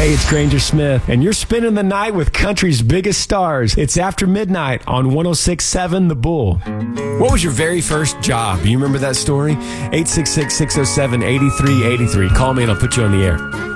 Hey, it's Granger Smith, and you're spending the night with country's biggest stars. It's After Midnight on 106.7 The Bull. What was your very first job? You remember that story? 866-607-8383. Call me and I'll put you on the air.